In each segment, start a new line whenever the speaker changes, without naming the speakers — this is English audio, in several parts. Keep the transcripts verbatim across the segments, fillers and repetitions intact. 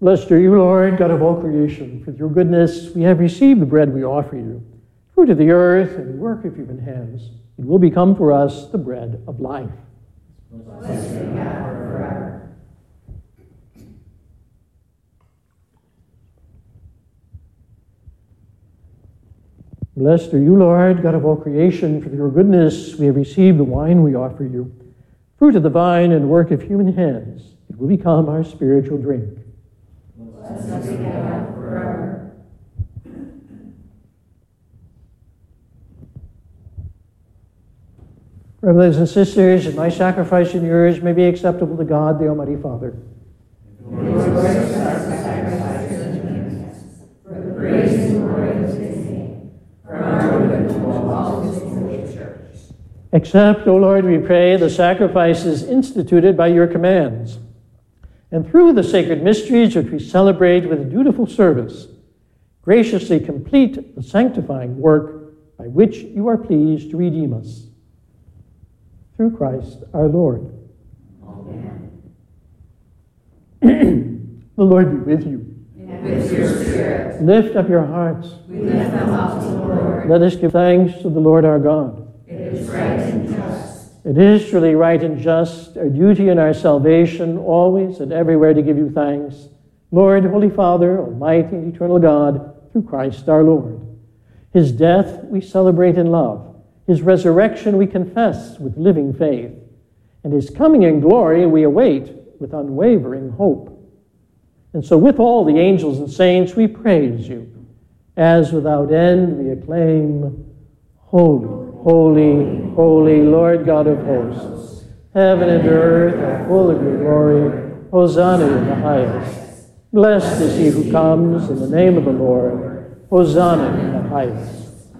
Blessed are you, Lord, God of all creation. For your goodness we have received the bread we offer you, fruit of the earth and work of human hands. It will become for us the bread of life.
Blessed be God forever.
Blessed are you, Lord, God of all creation. For your goodness we have received the wine we offer you, fruit of the vine and work of human hands. It will become our spiritual drink.
Blessed be God forever.
Brothers and sisters, that my sacrifice and yours may be acceptable to God, the Almighty Father.
Lord, accept the sacrifices and gifts for the praise and glory of his name, for our good and for all his holy church.
Accept, O Lord, we pray, the sacrifices instituted by your commands, and through the sacred mysteries which we celebrate with a dutiful service, graciously complete the sanctifying work by which you are pleased to redeem us. Through Christ our Lord.
Amen.
The Lord be with you.
And with your spirit.
Lift up your hearts.
We lift them up to the Lord.
Let us give thanks to the Lord our God.
It is right and just.
It is truly right and just, our duty and our salvation, always and everywhere to give you thanks, Lord, Holy Father, Almighty and eternal God, through Christ our Lord. His death we celebrate in love. His resurrection we confess with living faith. And his coming in glory we await with unwavering hope. And so with all the angels and saints we praise you, as without end we acclaim, Holy, holy, holy, Lord God of hosts. Heaven and earth are full of your glory. Hosanna in the highest. Blessed is he who comes in the name of the Lord. Hosanna in the highest.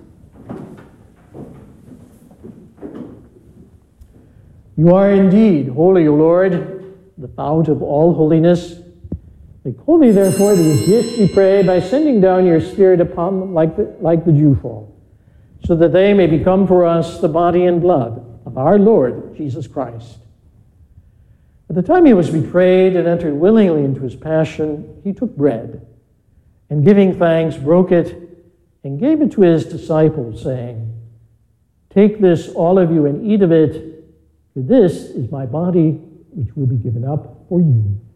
You are indeed holy, O Lord, the fount of all holiness. Make holy, therefore, these gifts, we pray, by sending down your Spirit upon them like the, like the dewfall, so that they may become for us the body and blood of our Lord Jesus Christ. At the time he was betrayed and entered willingly into his passion, he took bread, and giving thanks, broke it, and gave it to his disciples, saying, "Take this, all of you, and eat of it, for this is my body, which will be given up for you."